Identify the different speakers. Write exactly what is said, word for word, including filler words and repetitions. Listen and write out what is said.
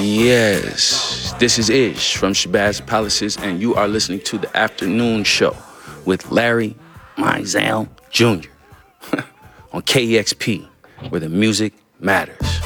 Speaker 1: Yes, this is Ish from Shabazz Palaces, and you are listening to the afternoon show with Larry Mizell Junior on K E X P, where the music matters.